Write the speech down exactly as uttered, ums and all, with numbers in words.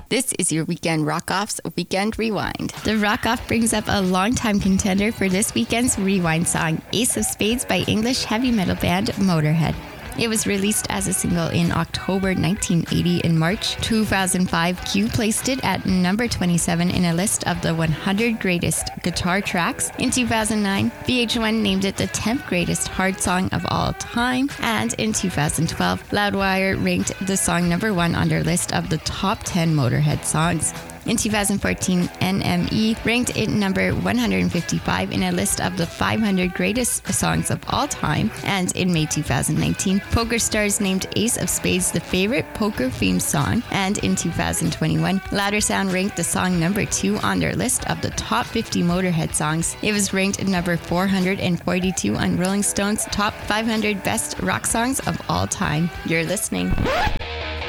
This is your Weekend Rock-Off's Weekend Rewind. The Rock-Off brings up a longtime contender for this weekend's Rewind song, Ace of Spades by English heavy metal band Motorhead. It was released as a single in October nineteen eighty. In March two thousand five, Q placed it at number twenty-seven in a list of the one hundred greatest guitar tracks. In two thousand nine, V H one named it the tenth greatest hard song of all time. And in two thousand twelve, Loudwire ranked the song number one on their list of the top ten Motorhead songs. In two thousand fourteen, N M E ranked it number one hundred fifty-five in a list of the five hundred greatest songs of all time. And in May two thousand nineteen, PokerStars named Ace of Spades the favorite poker theme song. And in two thousand twenty-one, Louder Sound ranked the song number two on their list of the top fifty Motorhead songs. It was ranked number four hundred forty-two on Rolling Stone's top five hundred best rock songs of all time. You're listening.